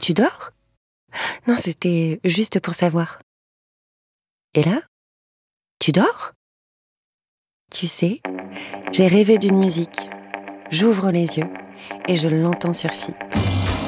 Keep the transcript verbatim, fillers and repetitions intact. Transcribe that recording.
Tu dors ? Non, c'était juste pour savoir. Et là ? Tu dors ? Tu sais, j'ai rêvé d'une musique. J'ouvre les yeux et je l'entends sur Fi.